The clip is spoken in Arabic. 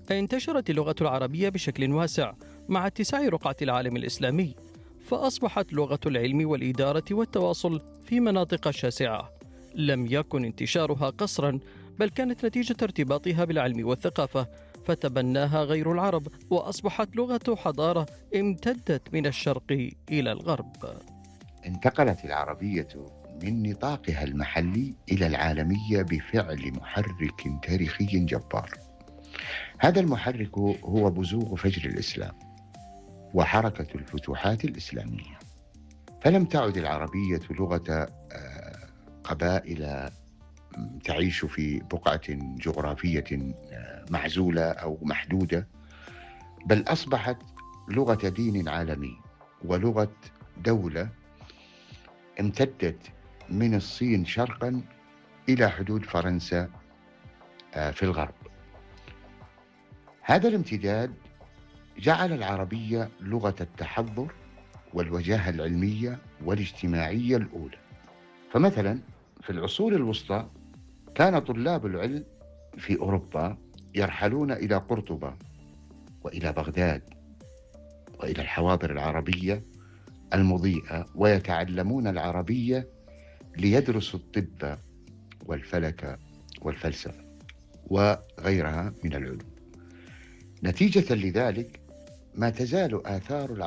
انتشرت اللغة العربية بشكل واسع مع اتساع رقعة العالم الإسلامي، فأصبحت لغة العلم والإدارة والتواصل في مناطق شاسعة. لم يكن انتشارها قصرا، بل كانت نتيجة ارتباطها بالعلم والثقافة، فتبناها غير العرب وأصبحت لغة حضارة امتدت من الشرق إلى الغرب. انتقلت العربية من نطاقها المحلي إلى العالمية بفعل محرك تاريخي جبار. هذا المحرك هو بزوغ فجر الإسلام وحركة الفتوحات الإسلامية. فلم تعد العربية لغة قبائل تعيش في بقعة جغرافية معزولة أو محدودة، بل أصبحت لغة دين عالمي ولغة دولة امتدت من الصين شرقا إلى حدود فرنسا في الغرب. هذا الامتداد جعل العربية لغة التحضر والوجاهة العلمية والاجتماعية الأولى. فمثلا في العصور الوسطى كان طلاب العلم في أوروبا يرحلون إلى قرطبة وإلى بغداد وإلى الحواضر العربية المضيئة ويتعلمون العربية ليدرسوا الطب والفلك والفلسفة وغيرها من العلوم. نتيجة لذلك ما تزال آثار